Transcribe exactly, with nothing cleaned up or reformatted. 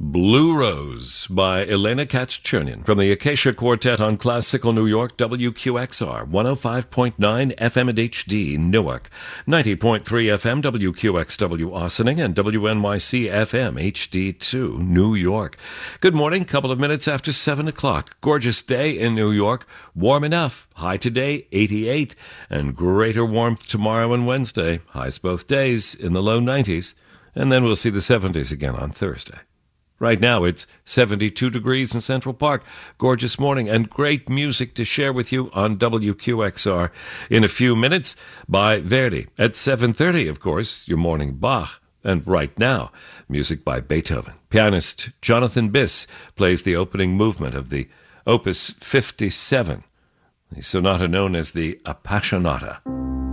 Blue Rose by Elena Katz-Chernin from the Acacia Quartet on Classical New York, W Q X R, one oh five point nine F M and H D, Newark, ninety point three F M, W Q X W, Ossining, and W N Y C F M, H D two, New York. Good morning, couple of minutes after seven o'clock. Gorgeous day in New York, warm enough. High today, eighty-eight, and greater warmth tomorrow and Wednesday. Highs both days in the low nineties, and then we'll see the seventies again on Thursday. Right now, it's seventy-two degrees in Central Park. Gorgeous morning and great music to share with you on W Q X R. In a few minutes, by Verdi. At seven thirty, of course, your morning Bach. And right now, music by Beethoven. Pianist Jonathan Biss plays the opening movement of the Opus fifty-seven, the sonata known as the Appassionata.